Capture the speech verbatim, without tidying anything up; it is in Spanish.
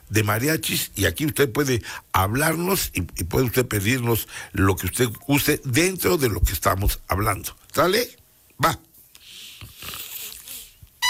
de mariachis, y aquí usted puede hablarnos y, y puede usted pedirnos lo que usted use dentro de lo que estamos hablando. ¿Sale? Va.